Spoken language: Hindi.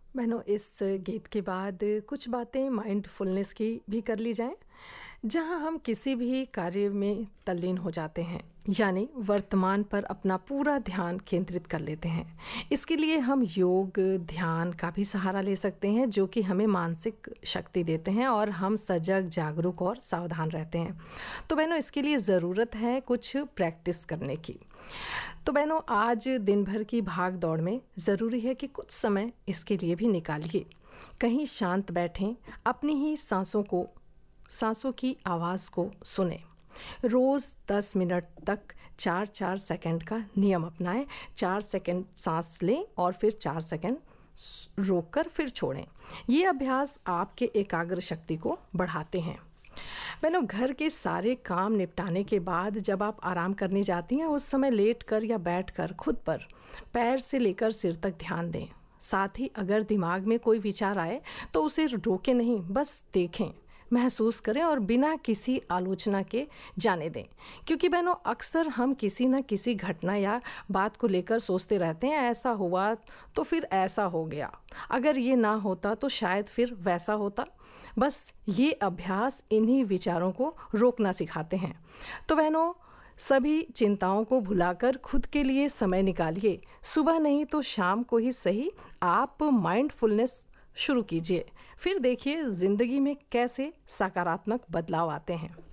बहनों, इस गीत के बाद कुछ बातें माइंडफुलनेस की भी कर ली जाएं, जहां हम किसी भी कार्य में तल्लीन हो जाते हैं, यानी वर्तमान पर अपना पूरा ध्यान केंद्रित कर लेते हैं। इसके लिए हम योग, ध्यान का भी सहारा ले सकते हैं, जो कि हमें मानसिक शक्ति देते हैं और हम सजग, जागरूक और सावधान रहते हैं। तो बहनों, इसके लिए ज़रूरत है कुछ प्रैक्टिस करने की। तो बहनों, आज दिन भर की भाग दौड़ में ज़रूरी है कि कुछ समय इसके लिए भी निकालिए। कहीं शांत बैठें, अपनी ही सांसों की आवाज़ को सुने। रोज़ 10 मिनट तक 4-4 सेकंड का नियम अपनाएं। 4 सेकंड सांस लें और फिर 4 सेकंड रोककर फिर छोड़ें। ये अभ्यास आपके एकाग्र शक्ति को बढ़ाते हैं। बहनों, घर के सारे काम निपटाने के बाद जब आप आराम करने जाती हैं, उस समय लेटकर या बैठकर खुद पर पैर से लेकर सिर तक ध्यान दें। साथ ही अगर दिमाग में कोई विचार आए तो उसे रोके नहीं, बस देखें, महसूस करें और बिना किसी आलोचना के जाने दें। क्योंकि बहनों, अक्सर हम किसी न किसी घटना या बात को लेकर सोचते रहते हैं, ऐसा हुआ तो फिर ऐसा हो गया, अगर ये ना होता तो शायद फिर वैसा होता। बस ये अभ्यास इन्हीं विचारों को रोकना सिखाते हैं। तो बहनों, सभी चिंताओं को भुलाकर खुद के लिए समय निकालिए। सुबह नहीं तो शाम को ही सही, आप माइंडफुलनेस शुरू कीजिए। फिर देखिए ज़िंदगी में कैसे सकारात्मक बदलाव आते हैं।